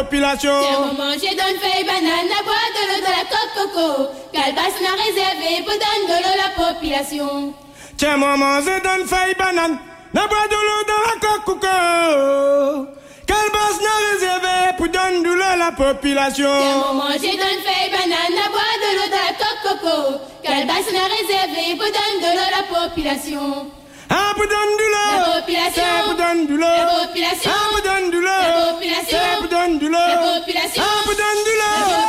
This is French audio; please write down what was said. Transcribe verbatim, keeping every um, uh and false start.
population. Tiens, maman, j'ai donne feuille banane, à boire de l'eau de la coque coco. Calebasse n'a réservé pour donner de l'eau à la population. Tiens, maman, j'ai donne feuille banane, à boire de l'eau de la coque coco. Calebasse n'a réservé pour donner de l'eau à la population. Tiens, maman, j'ai donne feuille banane, à boire de l'eau de la coque coco. Calebasse n'a réservé pour donner de l'eau à la population. Ah, pour donner de l'eau. La population. C'est pour donner de l'eau. La population. Ah, pour donner de l'eau. La population. C'est pour donner de l'eau. La population. Ah, pour donner